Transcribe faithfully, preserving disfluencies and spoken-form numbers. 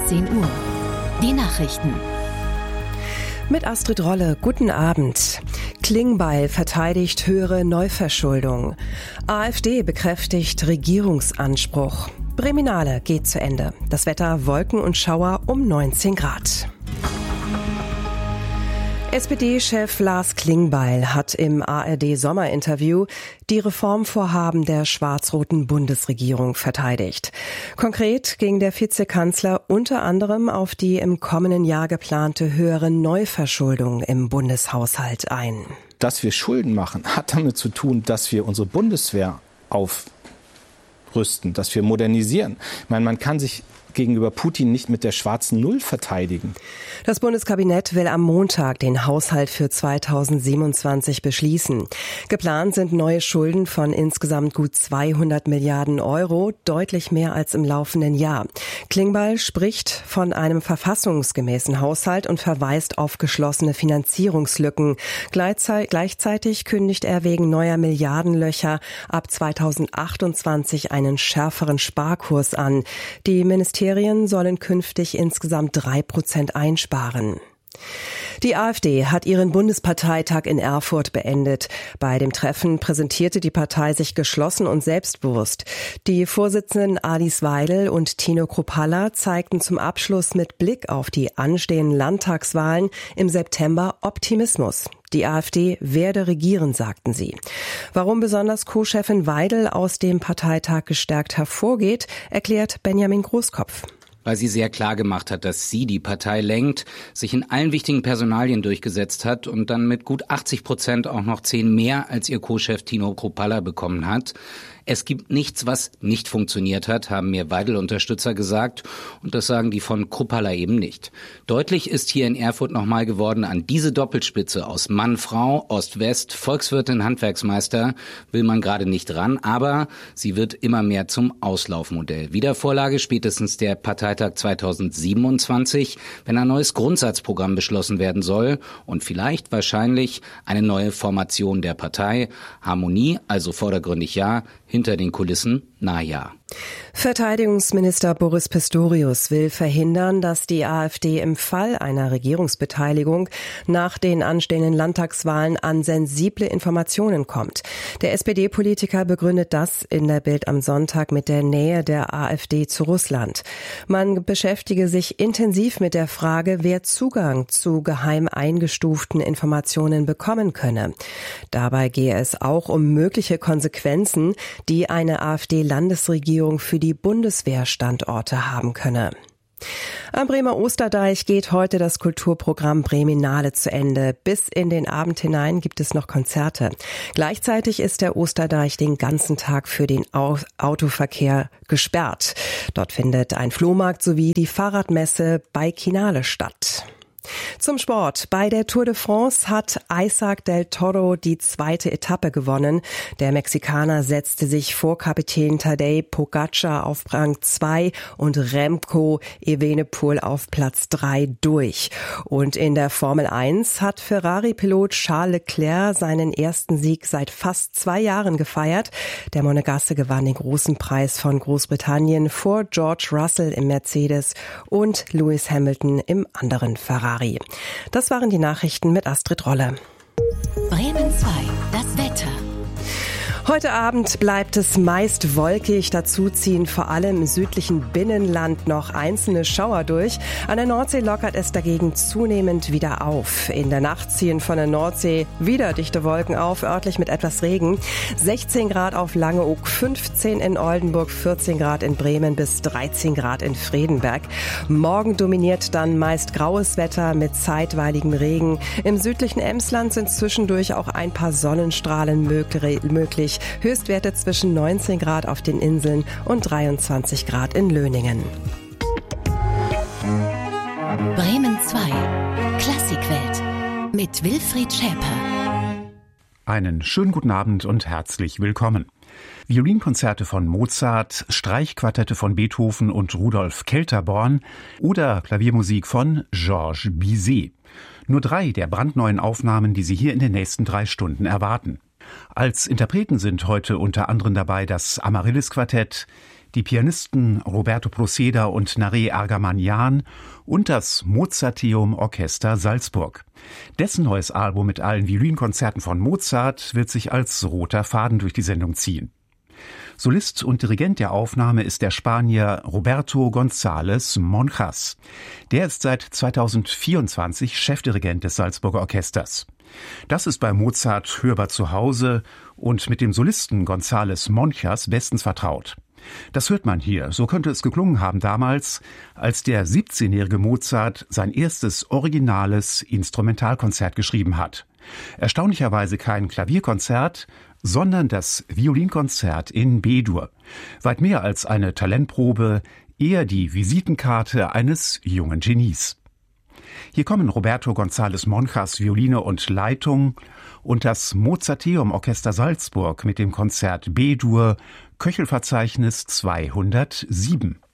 zehn Uhr. Die Nachrichten. Mit Astrid Rolle, guten Abend. Klingbeil verteidigt höhere Neuverschuldung. AfD bekräftigt Regierungsanspruch. Breminale geht zu Ende. Das Wetter Wolken und Schauer um neunzehn Grad. S P D-Chef Lars Klingbeil hat im A R D-Sommerinterview die Reformvorhaben der schwarz-roten Bundesregierung verteidigt. Konkret ging der Vizekanzler unter anderem auf die im kommenden Jahr geplante höhere Neuverschuldung im Bundeshaushalt ein. Dass wir Schulden machen, hat damit zu tun, dass wir unsere Bundeswehr aufrüsten, dass wir modernisieren. Ich meine, man kann sich gegenüber Putin nicht mit der schwarzen Null verteidigen. Das Bundeskabinett will am Montag den Haushalt für zweitausendsiebenundzwanzig beschließen. Geplant sind neue Schulden von insgesamt gut zweihundert Milliarden Euro, deutlich mehr als im laufenden Jahr. Klingbeil spricht von einem verfassungsgemäßen Haushalt und verweist auf geschlossene Finanzierungslücken. Gleichzeitig kündigt er wegen neuer Milliardenlöcher ab zweitausendachtundzwanzig einen schärferen Sparkurs an. Die Ministerien sollen künftig insgesamt drei Prozent einsparen. Die AfD hat ihren Bundesparteitag in Erfurt beendet. Bei dem Treffen präsentierte die Partei sich geschlossen und selbstbewusst. Die Vorsitzenden Alice Weidel und Tino Kruppalla zeigten zum Abschluss mit Blick auf die anstehenden Landtagswahlen im September Optimismus. Die AfD werde regieren, sagten sie. Warum besonders Co-Chefin Weidel aus dem Parteitag gestärkt hervorgeht, erklärt Benjamin Großkopf. Weil sie sehr klar gemacht hat, dass sie die Partei lenkt, sich in allen wichtigen Personalien durchgesetzt hat und dann mit gut achtzig Prozent auch noch zehn mehr als ihr Co-Chef Tino Kruppalla bekommen hat. Es gibt nichts, was nicht funktioniert hat, haben mir Weidel-Unterstützer gesagt. Und das sagen die von Kruppalla eben nicht. Deutlich ist hier in Erfurt nochmal geworden, an diese Doppelspitze aus Mann, Frau, Ost-West, Volkswirtin, Handwerksmeister will man gerade nicht ran. Aber sie wird immer mehr zum Auslaufmodell. Wiedervorlage spätestens der Parteitag zweitausendsiebenundzwanzig, wenn ein neues Grundsatzprogramm beschlossen werden soll. Und vielleicht wahrscheinlich eine neue Formation der Partei. Harmonie, also vordergründig ja, hinter den Kulissen, na ja. Verteidigungsminister Boris Pistorius will verhindern, dass die AfD im Fall einer Regierungsbeteiligung nach den anstehenden Landtagswahlen an sensible Informationen kommt. Der S P D-Politiker begründet das in der Bild am Sonntag mit der Nähe der AfD zu Russland. Man beschäftige sich intensiv mit der Frage, wer Zugang zu geheim eingestuften Informationen bekommen könne. Dabei gehe es auch um mögliche Konsequenzen, die eine AfD-Landesregierung für die Bundeswehrstandorte haben könne. Am Bremer Osterdeich geht heute das Kulturprogramm Breminale zu Ende. Bis in den Abend hinein gibt es noch Konzerte. Gleichzeitig ist der Osterdeich den ganzen Tag für den Autoverkehr gesperrt. Dort findet ein Flohmarkt sowie die Fahrradmesse bei Kinale statt. Zum Sport. Bei der Tour de France hat Isaac del Toro die zweite Etappe gewonnen. Der Mexikaner setzte sich vor Kapitän Tadej Pogačar auf Rang zwei und Remco Evenepoel auf Platz drei durch. Und in der Formel eins hat Ferrari-Pilot Charles Leclerc seinen ersten Sieg seit fast zwei Jahren gefeiert. Der Monegasse gewann den großen Preis von Großbritannien vor George Russell im Mercedes und Lewis Hamilton im anderen Ferrari. Das waren die Nachrichten mit Astrid Rolle. Bremen zwei, das Wetter. Heute Abend bleibt es meist wolkig, dazu ziehen vor allem im südlichen Binnenland noch einzelne Schauer durch. An der Nordsee lockert es dagegen zunehmend wieder auf. In der Nacht ziehen von der Nordsee wieder dichte Wolken auf, örtlich mit etwas Regen. sechzehn Grad auf Langeoog, fünfzehn in Oldenburg, vierzehn Grad in Bremen bis dreizehn Grad in Fredenberg. Morgen dominiert dann meist graues Wetter mit zeitweiligem Regen. Im südlichen Emsland sind zwischendurch auch ein paar Sonnenstrahlen möglich. Höchstwerte zwischen neunzehn Grad auf den Inseln und dreiundzwanzig Grad in Löningen. Bremen zwei, Klassikwelt mit Wilfried Schäper. Einen schönen guten Abend und herzlich willkommen. Violinkonzerte von Mozart, Streichquartette von Beethoven und Rudolf Kelterborn oder Klaviermusik von Georges Bizet. Nur drei der brandneuen Aufnahmen, die Sie hier in den nächsten drei Stunden erwarten. Als Interpreten sind heute unter anderem dabei das Amaryllis-Quartett, die Pianisten Roberto Proceda und Naré Argamanian und das Mozarteum Orchester Salzburg. Dessen neues Album mit allen Violinkonzerten von Mozart wird sich als roter Faden durch die Sendung ziehen. Solist und Dirigent der Aufnahme ist der Spanier Roberto González Monjas. Der ist seit zweitausendvierundzwanzig Chefdirigent des Salzburger Orchesters. Das ist bei Mozart hörbar zu Hause und mit dem Solisten González Monjas bestens vertraut. Das hört man hier. So könnte es geklungen haben damals, als der siebzehnjährige Mozart sein erstes originales Instrumentalkonzert geschrieben hat. Erstaunlicherweise kein Klavierkonzert, sondern das Violinkonzert in B-Dur. Weit mehr als eine Talentprobe, eher die Visitenkarte eines jungen Genies. Hier kommen Roberto González Monjas Violine und Leitung und das Mozarteum Orchester Salzburg mit dem Konzert B-Dur, Köchelverzeichnis zweihundertsieben.